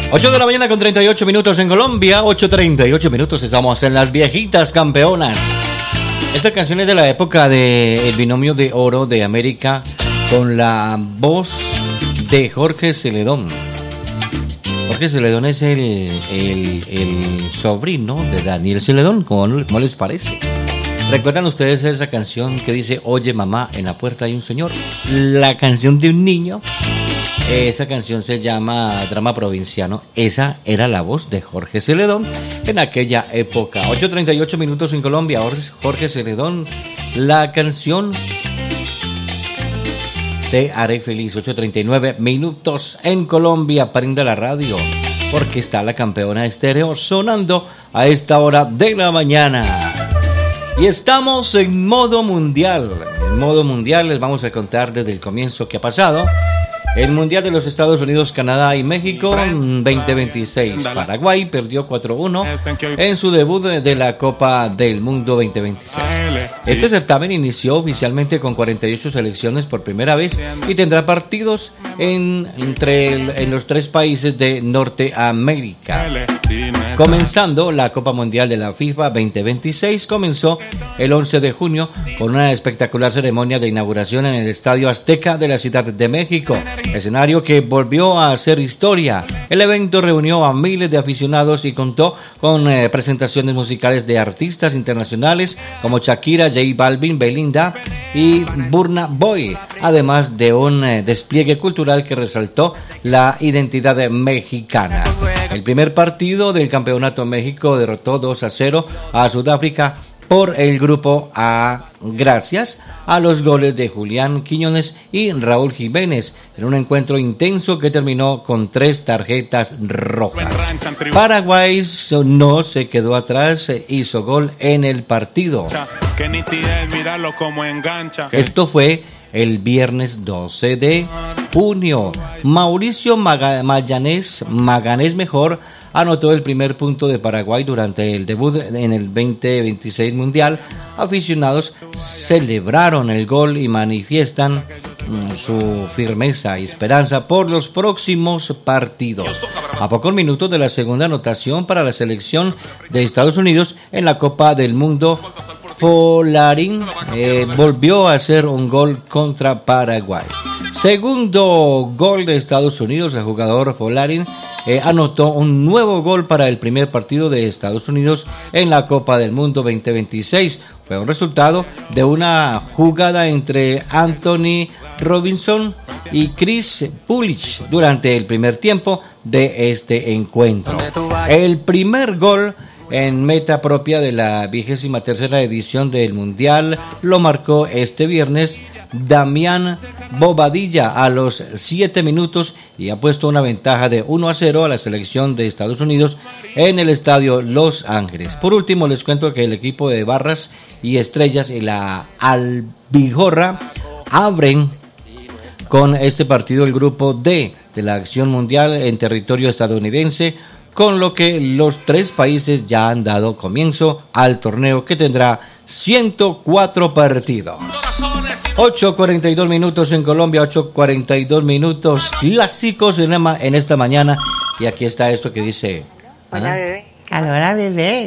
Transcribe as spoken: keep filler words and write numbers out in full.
ocho de la mañana con treinta y ocho minutos en Colombia, ocho treinta y ocho minutos, estamos en las viejitas campeonas. Esta canción es de la época del binomio de oro de América con la voz de Jorge Celedón. Jorge Celedón es el, el, el sobrino de Daniel Celedón, ¿cómo, cómo les parece? ¿Recuerdan ustedes esa canción que dice, oye mamá, en la puerta hay un señor? La canción de un niño. Esa canción se llama Drama Provinciano. Esa era la voz de Jorge Celedón en aquella época. ocho treinta y ocho minutos en Colombia. Jorge Celedón, la canción Te haré feliz. ocho treinta y nueve minutos en Colombia. Prenda la radio porque está la campeona estéreo sonando a esta hora de la mañana. Y estamos en modo mundial. En modo mundial les vamos a contar desde el comienzo qué ha pasado. El Mundial de los Estados Unidos, Canadá y México veinte veintiséis. Paraguay perdió cuatro uno en su debut de la Copa del Mundo veinte veintiséis. Este certamen inició oficialmente con cuarenta y ocho selecciones por primera vez y tendrá partidos en, entre el, en los tres países de Norteamérica. Comenzando la Copa Mundial de la FIFA veinte veintiséis, comenzó el once de junio con una espectacular ceremonia de inauguración en el Estadio Azteca de la Ciudad de México, escenario que volvió a hacer historia. El evento reunió a miles de aficionados y contó con eh, presentaciones musicales de artistas internacionales como Shakira, J Balvin, Belinda y Burna Boy, además de un eh, despliegue cultural que resaltó la identidad mexicana. El primer partido del Campeonato México derrotó dos a cero a Sudáfrica por el grupo A, gracias a los goles de Julián Quiñones y Raúl Jiménez, en un encuentro intenso que terminó con tres tarjetas rojas. Paraguay no se quedó atrás, hizo gol en el partido. Esto fue el viernes doce de junio. Mauricio Maga- Maganés, Maganés mejor, anotó el primer punto de Paraguay durante el debut en el veinte veintiséis Mundial. Aficionados celebraron el gol y manifiestan mm, su firmeza y esperanza por los próximos partidos. A pocos minutos de la segunda anotación para la selección de Estados Unidos en la Copa del Mundo, Polarín eh, volvió a hacer un gol contra Paraguay. Segundo gol de Estados Unidos, el jugador Polarín eh, anotó un nuevo gol para el primer partido de Estados Unidos en la Copa del Mundo veinte veintiséis. Fue un resultado de una jugada entre Anthony Robinson y Chris Pulich durante el primer tiempo de este encuentro. El primer gol en meta propia de la vigésima tercera edición del Mundial lo marcó este viernes Damián Bobadilla a los siete minutos y ha puesto una ventaja de uno a cero a la selección de Estados Unidos en el estadio Los Ángeles. Por último, les cuento que el equipo de Barras y Estrellas y la Albijorra abren con este partido el grupo D de la Acción Mundial en territorio estadounidense, con lo que los tres países ya han dado comienzo al torneo que tendrá ciento cuatro partidos. ocho cuarenta y dos minutos en Colombia, ocho cuarenta y dos minutos clásicos en, en esta mañana. Y aquí está esto que dice... Hola, bebé. Hola, bebé.